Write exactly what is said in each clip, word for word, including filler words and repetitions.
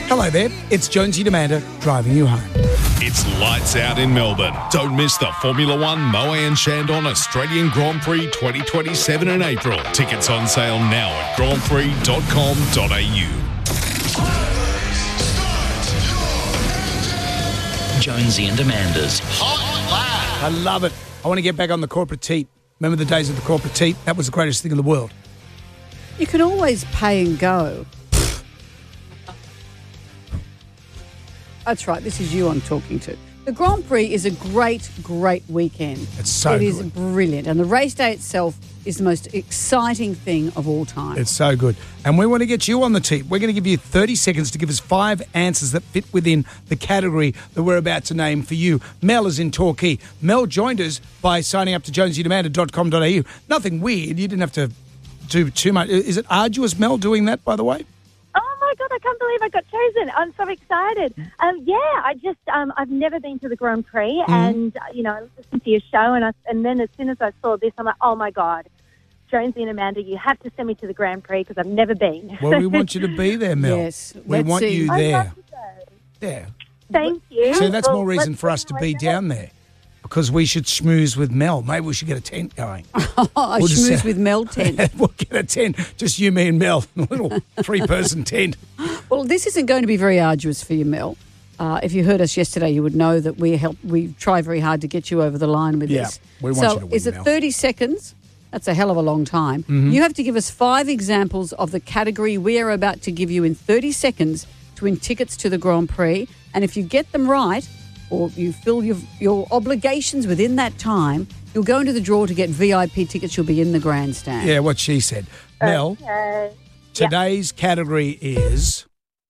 Hello there, it's Jonesy Demander driving you home. It's lights out in Melbourne. Don't miss the Formula One Moe and Chandon Australian Grand Prix twenty twenty-seven in April. Tickets on sale now at grand prix dot com dot a u. Jonesy and Amanda's Hot Lap. I love it. I want to get back on the corporate teat. Remember the days of the corporate teat? That was the greatest thing in the world. You can always pay and go. That's right. This is you I'm talking to. The Grand Prix is a great, great weekend. It's so It good. is brilliant. And the race day itself is the most exciting thing of all time. It's so good. And we want to get you on the teat. We're going to give you thirty seconds to give us five answers that fit within the category that we're about to name for you. Mel is in Torquay. Mel joined us by signing up to jonesy demander dot com dot a u. Nothing weird. You didn't have to do too much. Is it arduous, Mel, doing that, by the way? Oh my God, I can't believe I got chosen. I'm so excited. Um, yeah, I just, um, I've never been to the Grand Prix Mm-hmm. and, uh, you know, I listened to your show and I, and then as soon as I saw this, I'm like, oh my God, Jonesy and Amanda, you have to send me to the Grand Prix because I've never been. Well, we want you to be there, Mel. Yes, We let's want see. you I'd there. love to go. Yeah. Thank you. So that's Well, more reason let's for us to see be how I down there. Because we should schmooze with Mel. Maybe we should get a tent going. Oh, I We'll just schmooze say- with Mel tent. We'll get a tent. Just you, me and Mel. A little three-person tent. Well, this isn't going to be very arduous for you, Mel. Uh, if you heard us yesterday, you would know that we help. We try very hard to get you over the line with Yeah, this. we want so you to win, is it Mel. thirty seconds? That's a hell of a long time. Mm-hmm. You have to give us five examples of the category we are about to give you in thirty seconds to win tickets to the Grand Prix. And if you get them right, or you fill your, your obligations within that time, you'll go into the draw to get V I P tickets. You'll be in the grandstand. Yeah, what she said. Mel, Okay. today's category is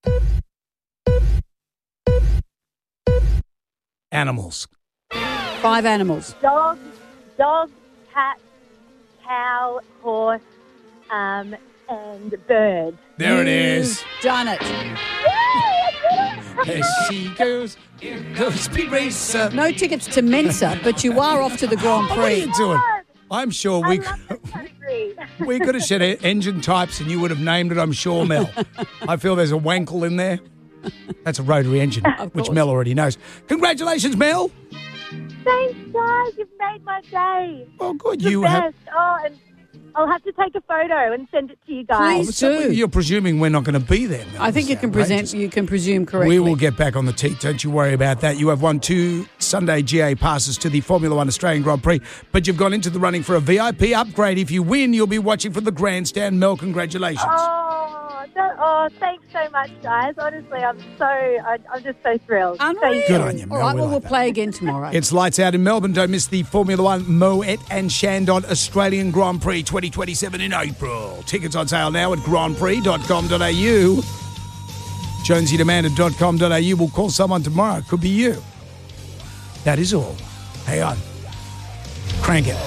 animals. Five animals. Dog, dog, cat, cow, horse, um, and bird. There it is. You've done it. There she goes. Here goes Speed Racer. No tickets to Mensa, but you are off to the Grand What are Prix. you doing? I'm sure I we love this category. we could have said engine types and you would have named it, I'm sure, Mel. I feel there's a wankle in there. That's a rotary engine, which course. Mel already knows. Congratulations, Mel. Thanks, guys. You've made my day. Well, good. The You best. have. Oh, and I'll have to take a photo and send it to you guys. Please. So do. You're presuming we're not going to be there, Mel. I think you It's can present. outrageous. You can presume correctly. We will get back on the teat. Don't you worry about that. You have won two Sunday G A passes to the Formula One Australian Grand Prix, but you've gone into the running for a V I P upgrade. If you win, you'll be watching from the grandstand. Mel, congratulations. Oh, that, oh, thanks so much, guys. Honestly, I'm so, I, I'm just so thrilled. Unreal. Thank Good you. on you, Mel. All right, We well, like we'll that. play again tomorrow. It's lights out in Melbourne. Don't miss the Formula One Moet and Chandon Australian Grand Prix twenty twenty-seven in April. Tickets on sale now at grand prix dot com dot a u. jonesy demander dot com dot a u. We'll call someone tomorrow. It could be you. That is all. Hang on. Crank it.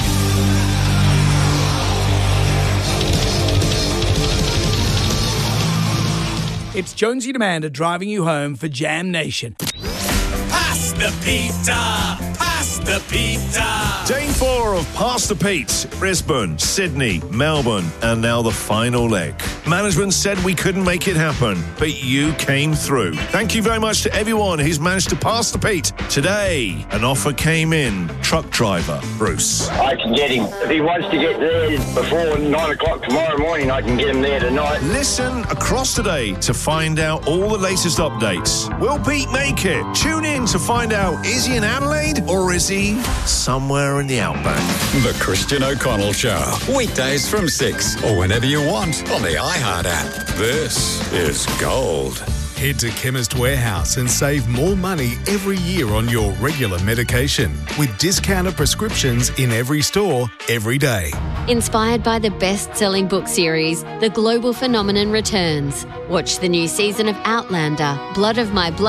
It's Jonesy Demander driving you home for Jam Nation. Pass the pizza! Pass the pizza! Day four of Past the Pete, Brisbane, Sydney, Melbourne, and now the final leg. Management said we couldn't make it happen, but you came through. Thank you very much to everyone who's managed to pass the Pete. Today, an offer came in. Truck driver, Bruce. I can get him. If he wants to get there before nine o'clock tomorrow morning, I can get him there tonight. Listen across today to find out all the latest updates. Will Pete make it? Tune in to find out, is he in Adelaide or is he somewhere in the outback? The Christian O'Connell Show. Weekdays from six or whenever you want on the iHeart app. This is gold. Head to Chemist Warehouse and save more money every year on your regular medication with discounted prescriptions in every store, every day. Inspired by the best-selling book series, The Global Phenomenon returns. Watch the new season of Outlander, Blood of My Blood.